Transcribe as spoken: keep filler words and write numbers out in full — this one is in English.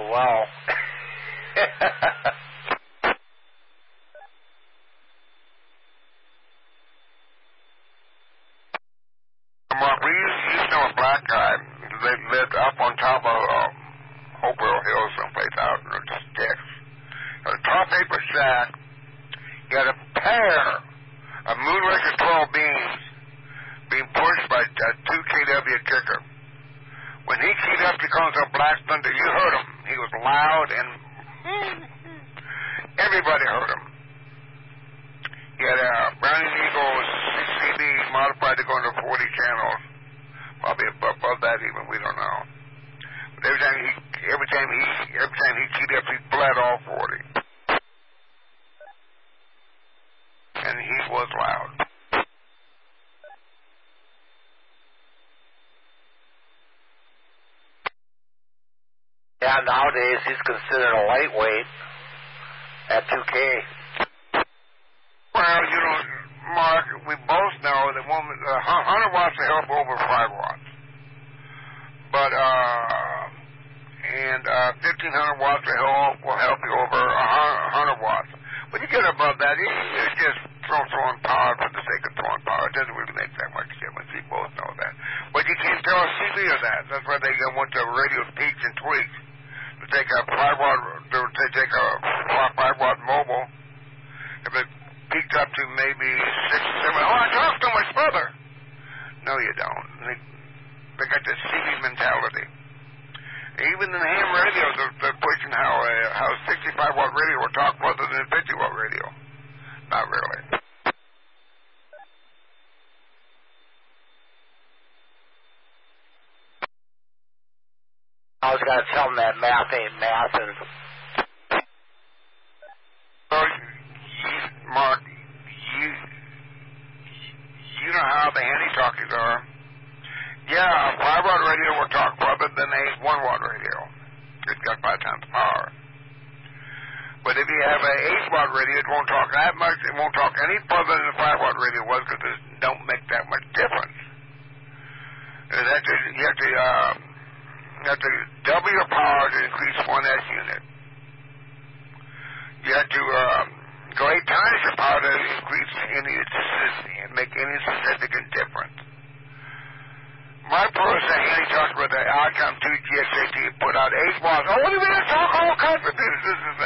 well. Mark, we used, used to know a black guy that lived up on top of um, Hopewell Hill, someplace out in the sticks. A top paper shack. He had a pair of Moonraker twelve beams being pushed by a two K W kicker. When he keyed up to call himself Black Thunder, you heard him. He was loud and everybody heard him. He had a Browning Eagle six C B modified to go into forty channels. Probably above that even, we don't know. But every time he every time he every time he keyed up he bled all forty. And he was loud. Yeah, nowadays he's considered a lightweight at two K. Well, you know, Mark, we both know that one, uh, one hundred watts will help over five watts. But, uh, and uh, fifteen hundred watts will help, will help you over one hundred watts. When you get above that, it's just throw, throwing power for the sake of throwing power. It doesn't really make that much difference. We both know that. But you can't tell a C B of that. That's why they want the radio peaks and tweaks. To take a five watt, to take a five watt mobile, if it peaked up to maybe six, seven, oh, I talk so much further. No, you don't. They, they got this C B mentality. Even in ham radios, they're, they're pushing how a how sixty-five watt radio will talk further than fifty watt radio. Not really. I was going to tell him that math ain't math. And so, you, Mark, you you know how the handy-talkies are. Yeah, a five watt radio will talk further than a one watt radio. It's got five times the power. But if you have an eight watt radio, it won't talk that much. It won't talk any further than a five watt radio was because it don't make that much difference. And that you have to uh, you have to double your power to increase one S unit. You have to um, go eight times your power to increase any and make any significant difference. My person, he talked about the Outcome two G X A T put out eight watts. Oh, what do you mean? Talk all kinds of things. This is